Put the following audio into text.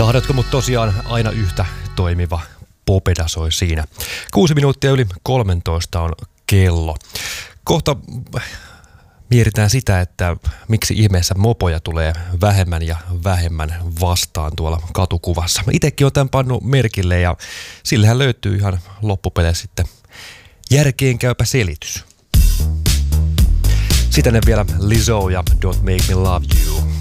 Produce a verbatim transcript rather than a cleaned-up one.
Tahdotko, mutta tosiaan aina yhtä toimiva Popeda soi siinä. Kuusi minuuttia yli kolmentoista on kello. Kohta mietitään sitä, että miksi ihmeessä mopoja tulee vähemmän ja vähemmän vastaan tuolla katukuvassa. Itsekin olen tämän pannut merkille ja sillähän löytyy ihan loppupeleissä sitten järkeenkäypä selitys. Sitten vielä Lizzo ja Don't Make Me Love You.